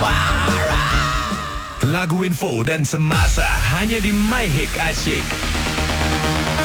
Lagu info dan semasa hanya di My Hit Asyik.